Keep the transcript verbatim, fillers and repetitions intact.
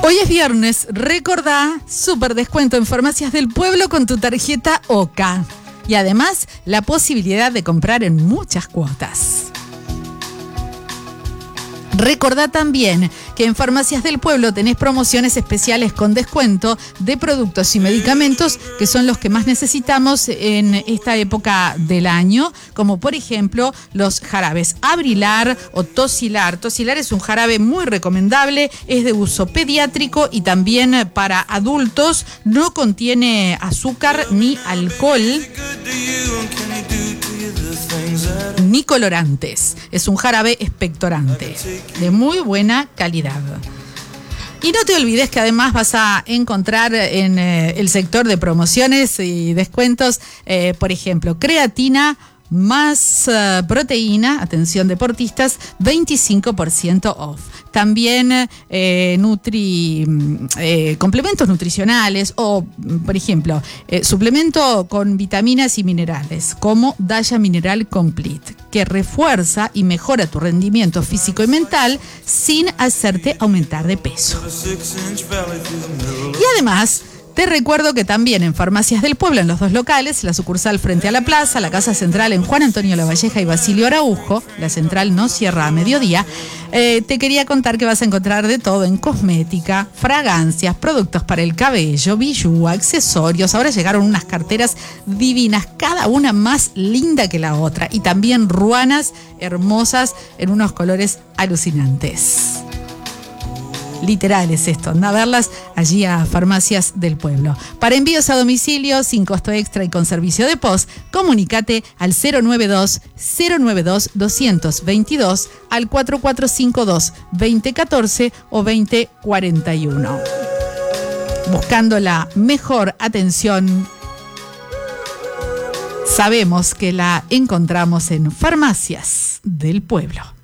Hoy es viernes, recordá, súper descuento en Farmacias del Pueblo con tu tarjeta OCA. Y además, la posibilidad de comprar en muchas cuotas. Recordá también que en Farmacias del Pueblo tenés promociones especiales con descuento de productos y medicamentos que son los que más necesitamos en esta época del año, como por ejemplo los jarabes Abrilar o Tosilar. Tosilar es un jarabe muy recomendable, es de uso pediátrico y también para adultos, no contiene azúcar ni alcohol ni colorantes. Es un jarabe expectorante de muy buena calidad. Y no te olvides que además vas a encontrar en eh, el sector de promociones y descuentos, eh, por ejemplo, creatina más uh, proteína, atención deportistas, veinticinco por ciento off. También eh, nutri, eh, complementos nutricionales o, por ejemplo, eh, suplemento con vitaminas y minerales como Daya Mineral Complete, que refuerza y mejora tu rendimiento físico y mental sin hacerte aumentar de peso. Y además, te recuerdo que también en Farmacias del Pueblo, en los dos locales, la sucursal frente a la plaza, la casa central en Juan Antonio Lavalleja y Basilio Araujo, la central no cierra a mediodía, eh, te quería contar que vas a encontrar de todo en cosmética, fragancias, productos para el cabello, bijú, accesorios. Ahora llegaron unas carteras divinas, cada una más linda que la otra, y también ruanas hermosas en unos colores alucinantes. Literal es esto, anda a verlas allí a Farmacias del Pueblo. Para envíos a domicilio, sin costo extra y con servicio de post, comunícate al cero nueve dos, cero nueve dos, dos dos dos, al cuatro cuatro cinco dos, dos cero uno cuatro o dos cero cuatro uno. Buscando la mejor atención, sabemos que la encontramos en Farmacias del Pueblo.